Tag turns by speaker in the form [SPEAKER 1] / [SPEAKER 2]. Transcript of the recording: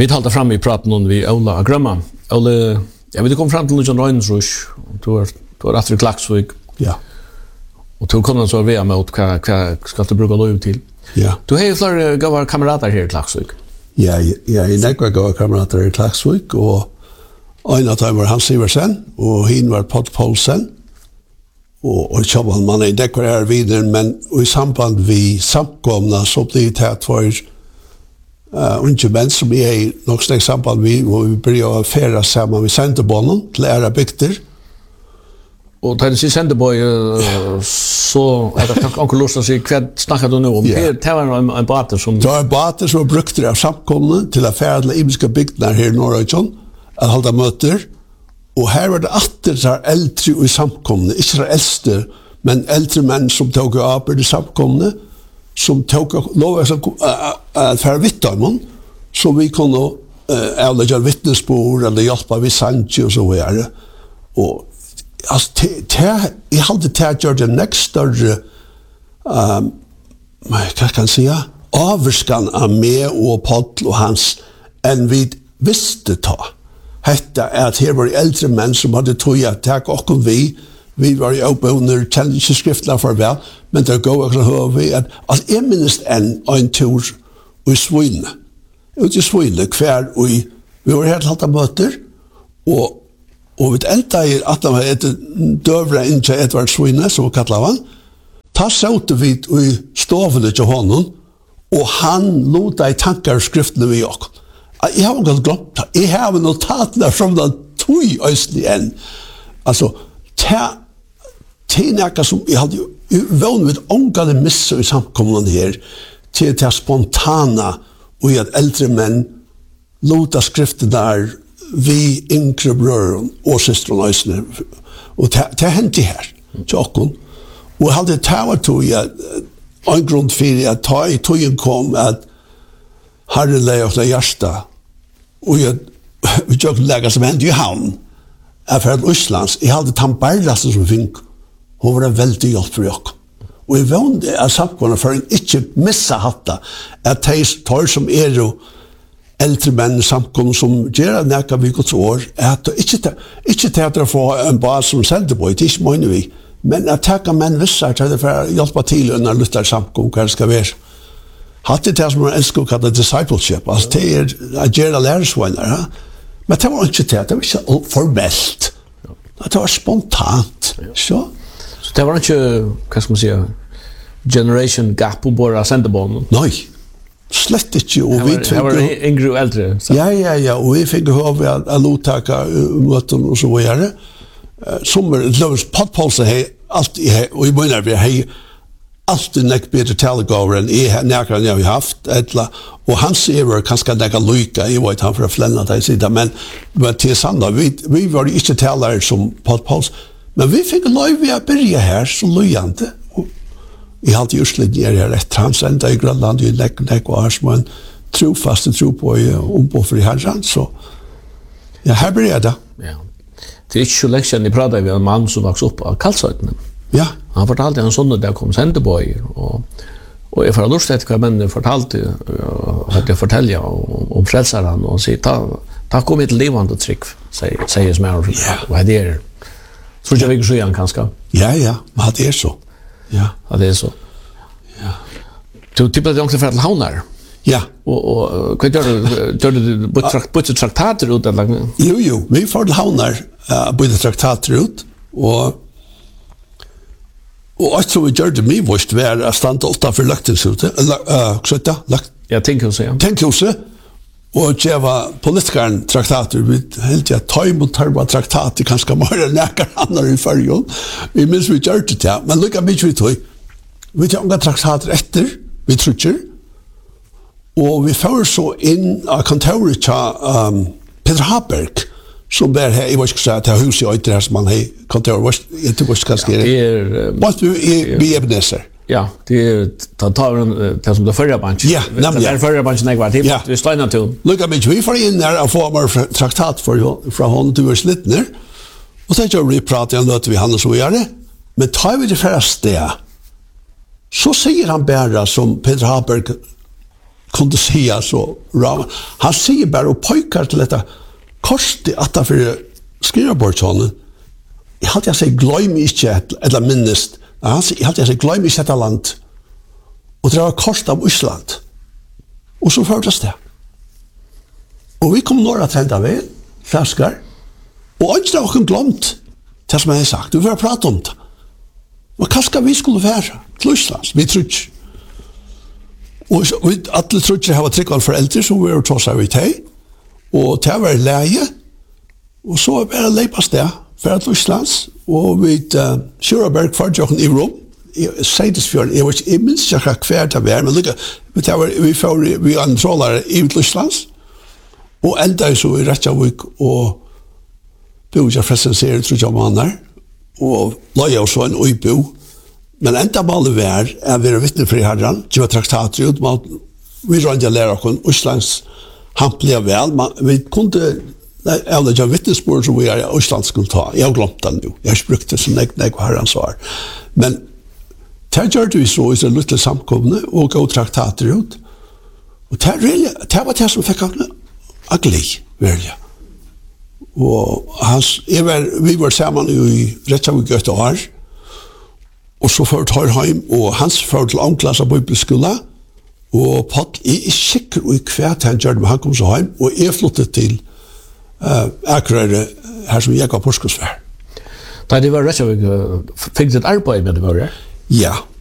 [SPEAKER 1] Vi talte fram I praten om vi Ola Grømma. Ola, ja, vi kom fram til noen røynsrush, du er etter Klaksvik.
[SPEAKER 2] Ja.
[SPEAKER 1] Og du kunne så være med hva skal du bruke lov til.
[SPEAKER 2] Ja.
[SPEAKER 1] Du har jo flere gode kamerater her I Klaksvik.
[SPEAKER 2] Ja, jeg nekker gode kamerater I Klaksvik, og en av dem var Hans Iversen, og hin var Pott Poulsen, og Kjøbman, man nekker her videre, men I samband vi samkomna, så blir det her for unge menn som I nok slik samband vi, og vi blir å fære sammen med Sendebånden til ære bygder.
[SPEAKER 1] Og da du Sendebøy, så det kanskje onkel lust å si, hva snakker du nå om? Det var en bater som...
[SPEAKER 2] Det var en bater som var brukt av samkomne til å fære til imiske bygdene her I Norrøyjon, at holde møter, og her var det atter eldre I samkomne, ikke så eldste, men eldre menn som tog arbeid I samkomne, som tog lov at fære vittdøymon, så vi kunne avlegge vittnesbord, eller hjelpe vi sannsje og så videre. Og altså, jeg hadde til å gjøre det nekst større, hva kan jeg si, avskan av meg og Poll og Hans, enn vi visste ta. Hetta at her var eldre menn som hadde tog at takk okkur vi var I oppe under kjennelseskriftene for vel, men det går også høy vi at jeg minnes en tur I Svøyne, ut I Svøyne, hver vi var helt hatt av møter, og vi enda at han var et døvre inn til Edvard Svøyne, som vi kallet han, ta søte vi I stovene til hånden, og han lot I tankar og skriftene vi okkur. Jeg har ikke glemt det. Jeg har notatene fra den tog østlig enn. Altså, til noe som jeg hadde vunnet med ångade misser I samkommunene her, til det spontana, og at eldre menn lota skriften der vi yngre brøren og søsteren østlig. Og det hendte her, til åkken. Og jeg hadde taget tog en grunn for at ta I togen kom at Herre leie og hjärsta og vi tjokk lega som hendte I havn er for at Østlands jeg hadde Tambarlassen som fink hun var veldig hjelp for jokk og jeg vågde av samkårene for en ikke missa hatta at de tar som jo eldre menn samkårene som gjør nekka vi gods år at ikke til å få en bas som sender på det ikke mener vi men at takka menn vissar til det for å hjelpe til under lytter samkårene hva det skal være Hatte det som man elsker å kalle discipleship, altså det å gjøre lærersvøyner, ja. Men det var ikke det var ikke formelt. Det var spontant, så.
[SPEAKER 1] Så det var ikke, hva skal man si, generation gap på bare sendebånden?
[SPEAKER 2] Nei, slett ikke.
[SPEAKER 1] Det var yngre og eldre?
[SPEAKER 2] Ja, og vi fikk høre at lottaka møten og så videre. Sommer, Pott Poulsen har alltid, og I mener vi har alltid nek bedre telegaver enn jeg nekker jeg har haft, og han sier kanskje nekka lyka, jeg vet han for å flenne det sida, men til sanda, vi var ikke talere som Pott Poulsen, men vi fikk lov vi å byrja her som lyjande, og jeg hadde just litt nere her etter hans enda I Grønland, jeg nek var som en trofaste tro på omboffer I herran, så ja, her byrja det.
[SPEAKER 1] Ja. Det ikke så lenge siden jeg pratet med en mann som vokste opp av Kalsøytene.
[SPEAKER 2] Ja.
[SPEAKER 1] Han fortalte en sånn at jeg kom sendebøy, og jeg får ha lyst til hva mennene fortalte, at jeg forteller om frelseren, og sier, ta kom til livet og trykk, sier som og det tror jeg vi ikke så igjen, kanskje?
[SPEAKER 2] Ja, men det så. Ja,
[SPEAKER 1] det så.
[SPEAKER 2] Ja.
[SPEAKER 1] Du tippet det ordentlig for til havner?
[SPEAKER 2] Ja.
[SPEAKER 1] Og hva gjør du bytte traktater ut?
[SPEAKER 2] Jo, vi får til havner bytte traktater ut, og alt som vi gjør det mye vårt var å stande utenfor løgtingshuset, Tenkhuset, og det var politikeren traktater, vi helt ta imot tarva traktater, kanskje mer enn nekker andre I fargen, vi minns vi gjør det til, men lukka mye vi tog, vi tar unga traktater etter, vi trutjer, og vi får så inn av kontoret til Peter Haberg, som var her, jeg var ikke sagt, det huset I øyter her som man har kontor, jeg tror ikke kanskje det vi Ebenezer. Ja,
[SPEAKER 1] det det som det förra banken.
[SPEAKER 2] Ja, nämligen.
[SPEAKER 1] Det förra banken jag var till. Vi stannar till.
[SPEAKER 2] Look at me, vi får in där och får mer traktat från honom till Slittner. Och så jag repratar jag låter vi han så gör det. Men tar vi det första så säger han bara som Peter Haberg kunde säga så bra. Han säger bara och pojkar till detta korstig att han för skrivbordshonen. Jag hade jag säger glöm inte eller minst. Han säger jag hade jag säger glöm inte detta land. Och det var kost av Island. Och så fördes det. Och vi kom några trända väl, flaskar. Och inte har vi glömt det som jag har sagt. Vi får prata om det. Och vad ska vi skulle være til Island? Vi tror ikke. Og alle tror ikke har tryggvann foreldre som vi har tått seg vidt hei. Og det var leie. Og så er bare leipas det for til Islands. Og vi Kjøraberg for jokken i rom. Seidesfjorden, jeg minns ikke hver det var, men vi var en trålare i Islands. Og enda så i Reykjavik og bodde fredsensere, tror jeg mannar. Og la jeg også en øybo. Men enda malet var at vi var vittnefri herren, det var traktater ut, vi rønte å lære oss Islands hamplige vel, vi kunne avlegge vittnesbord som vi i Island skulle ta. Jeg har glemt den jo, jeg har ikke brukt det som jeg var herren svar. Men det gjør vi så i det lille samkomne og gå traktater ut. Og det var det som fikk han agli, virkelig. Og vi var sammen i Reykjavik et år, og så ført han hjem, og hans ført til omklass av bibelskolen, og Paul er sikker og kvært han gjør det, men han kom så hjem, og jeg flyttet til Akureyri, her som jeg var påskosvær.
[SPEAKER 1] Da det var Reykjavik, fikk du et arbeid med det, var det?
[SPEAKER 2] Ja.